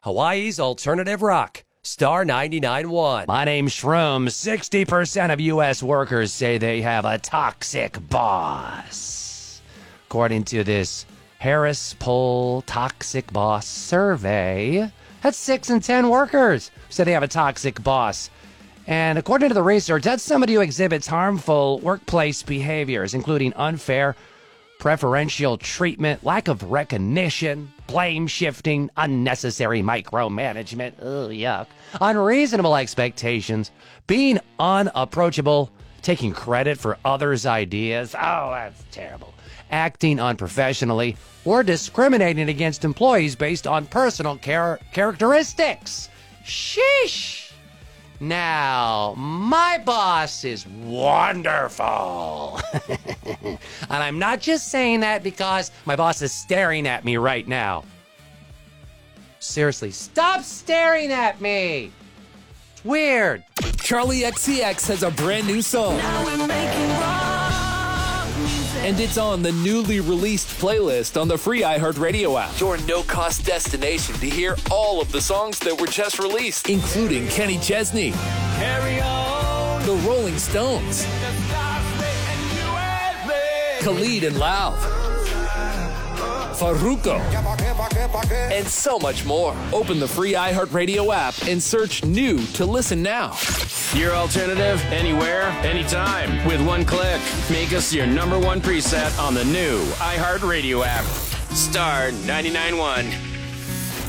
Hawaii's alternative rock. Star 99.1. My name's Shroom. 60% of U.S. workers say they have a toxic boss. According to this Harris Poll Toxic Boss Survey, that's 6 in 10 workers who say they have a toxic boss. And according to the research, that's somebody who exhibits harmful workplace behaviors, including unfair, preferential treatment, lack of recognition, blame shifting, unnecessary micromanagement, yuck, unreasonable expectations, being unapproachable, taking credit for others' ideas, that's terrible, acting unprofessionally, or discriminating against employees based on personal characteristics. Sheesh. Now, my boss is wonderful. And I'm not just saying that because my boss is staring at me right now. Seriously, stop staring at me. It's weird. Charlie XCX has a brand new song. And it's on the newly released playlist on the free iHeartRadio app. Your no-cost destination to hear all of the songs that were just released, including Kenny Chesney, Carry On, The Rolling Stones, Khalid and Lauv, Farruko, and so much more. Open the free iHeartRadio app and search New to listen now. Your alternative, anywhere, anytime. With one click, make us your number one preset on the new iHeartRadio app. Star 99.1.